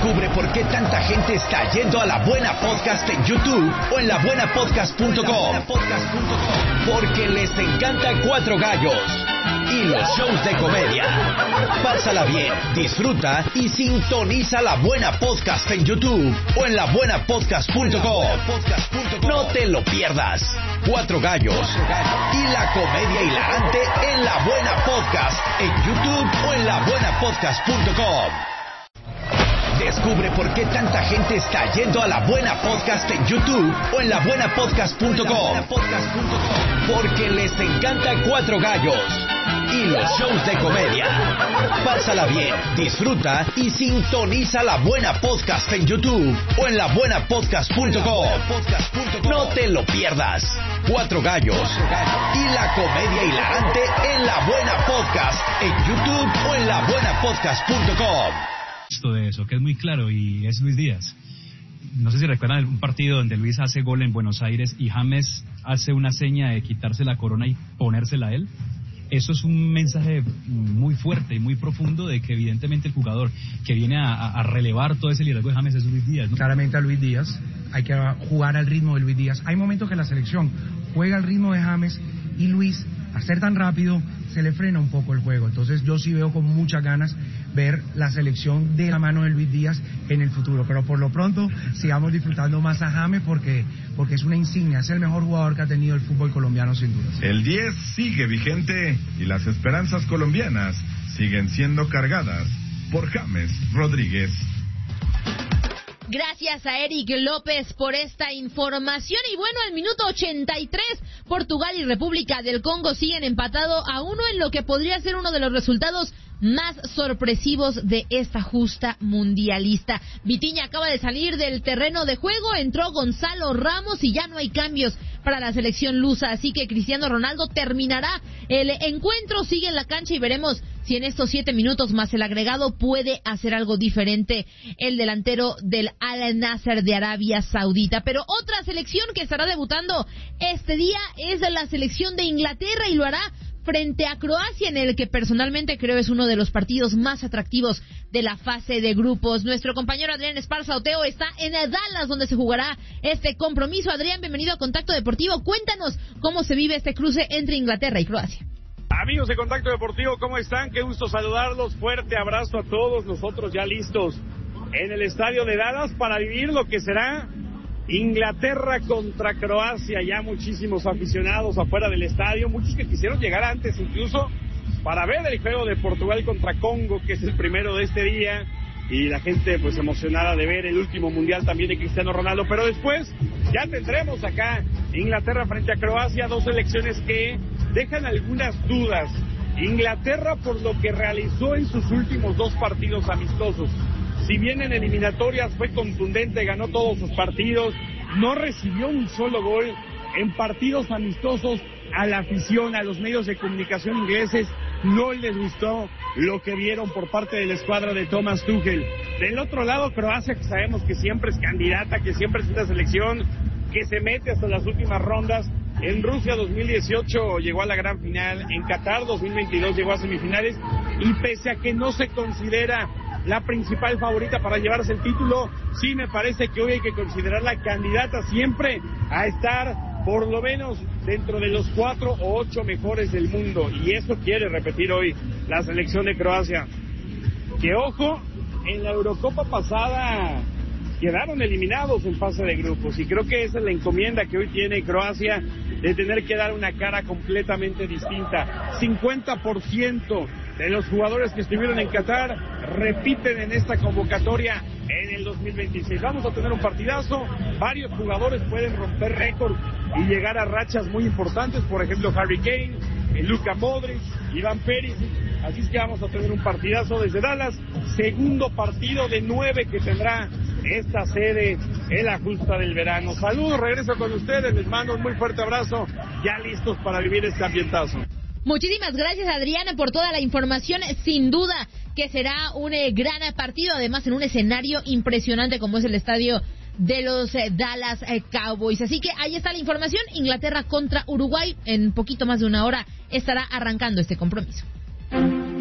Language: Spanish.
Descubre por qué tanta gente está yendo a La Buena Podcast en YouTube o en labuenapodcast.com. Porque les encanta Cuatro Gallos y los shows de comedia. Pásala bien, disfruta y sintoniza La Buena Podcast en YouTube o en labuenapodcast.com. No te lo pierdas. Cuatro Gallos y la comedia hilarante en La Buena Podcast en YouTube o en labuenapodcast.com. Descubre por qué tanta gente está yendo a La Buena Podcast en YouTube o en labuenapodcast.com. Porque les encanta Cuatro Gallos y los shows de comedia. Pásala bien, disfruta y sintoniza La Buena Podcast en YouTube o en labuenapodcast.com. No te lo pierdas. Cuatro Gallos y la comedia hilarante en La Buena Podcast en YouTube o en labuenapodcast.com. De eso, que es muy claro, y es Luis Díaz. No sé si recuerdan un partido donde Luis hace gol en Buenos Aires y James hace una seña de quitarse la corona y ponérsela a él. Eso es un mensaje muy fuerte y muy profundo de que evidentemente el jugador que viene a relevar todo ese liderazgo de James es Luis Díaz, ¿no? Claramente a Luis Díaz, hay que jugar al ritmo de Luis Díaz. Hay momentos que la selección juega al ritmo de James y Luis, al ser tan rápido, se le frena un poco el juego. Entonces yo sí veo con muchas ganas ver la selección de la mano de Luis Díaz en el futuro, pero por lo pronto sigamos disfrutando más a James porque es una insignia, es el mejor jugador que ha tenido el fútbol colombiano sin duda. El 10 sigue vigente y las esperanzas colombianas siguen siendo cargadas por James Rodríguez. Gracias a Eric López por esta información. Y bueno, al minuto 83, Portugal y República del Congo siguen empatado a 1 en lo que podría ser uno de los resultados más sorpresivos de esta justa mundialista. Vitinha acaba de salir del terreno de juego, entró Gonzalo Ramos y ya no hay cambios para la selección lusa, así que Cristiano Ronaldo terminará el encuentro, sigue en la cancha y veremos si en estos 7 minutos más el agregado puede hacer algo diferente el delantero del Al Nassr de Arabia Saudita. Pero otra selección que estará debutando este día es la selección de Inglaterra y lo hará frente a Croacia, en el que personalmente creo es uno de los partidos más atractivos de la fase de grupos. Nuestro compañero Adrián Esparza Oteo está en Dallas, donde se jugará este compromiso. Adrián, bienvenido a Contacto Deportivo. Cuéntanos cómo se vive este cruce entre Inglaterra y Croacia. Amigos de Contacto Deportivo, ¿cómo están? Qué gusto saludarlos. Fuerte abrazo a todos nosotros ya listos en el estadio de Dallas para vivir lo que será Inglaterra contra Croacia. Ya muchísimos aficionados afuera del estadio, muchos que quisieron llegar antes incluso para ver el juego de Portugal contra Congo, que es el primero de este día, y la gente pues emocionada de ver el último mundial también de Cristiano Ronaldo. Pero después ya tendremos acá Inglaterra frente a Croacia, dos selecciones que dejan algunas dudas. Inglaterra por lo que realizó en sus últimos 2 partidos amistosos. Si bien en eliminatorias fue contundente, ganó todos sus partidos, no recibió un solo gol. En partidos amistosos a la afición, a los medios de comunicación ingleses, no les gustó lo que vieron por parte de la escuadra de Thomas Tuchel. Del otro lado, Croacia, que sabemos que siempre es candidata, que siempre es una selección que se mete hasta las últimas rondas. En Rusia 2018 llegó a la gran final, en Qatar 2022 llegó a semifinales, y pese a que no se considera la principal favorita para llevarse el título, sí me parece que hoy hay que considerarla candidata siempre a estar por lo menos dentro de los 4 o 8 mejores del mundo, y eso quiere repetir hoy la selección de Croacia. Que ojo, en la Eurocopa pasada quedaron eliminados en fase de grupos, y creo que esa es la encomienda que hoy tiene Croacia, de tener que dar una cara completamente distinta. 50% de los jugadores que estuvieron en Qatar repiten en esta convocatoria en el 2026. Vamos a tener un partidazo, varios jugadores pueden romper récord y llegar a rachas muy importantes, por ejemplo Harry Kane, Luka Modric, Iván Perisic. Así es que vamos a tener un partidazo desde Dallas, segundo partido de 9 que tendrá esta sede en la justa del verano. Saludos, regreso con ustedes, les mando un muy fuerte abrazo, ya listos para vivir este ambientazo. Muchísimas gracias, Adriana, por toda la información. Sin duda que será un gran partido, además en un escenario impresionante como es el estadio de los Dallas Cowboys. Así que ahí está la información. Inglaterra contra Uruguay. En poquito más de una hora estará arrancando este compromiso.